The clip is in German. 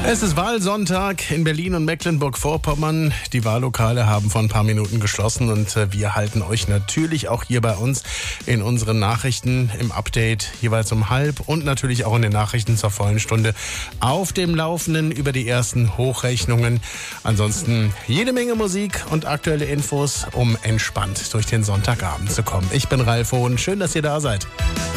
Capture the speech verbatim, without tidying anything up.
Es ist Wahlsonntag in Berlin und Mecklenburg-Vorpommern. Die Wahllokale haben vor ein paar Minuten geschlossen und wir halten euch natürlich auch hier bei uns in unseren Nachrichten im Update jeweils um halb und natürlich auch in den Nachrichten zur vollen Stunde auf dem Laufenden über die ersten Hochrechnungen. Ansonsten jede Menge Musik und aktuelle Infos, um entspannt durch den Sonntagabend zu kommen. Ich bin Ralf Hohn. Schön, dass ihr da seid.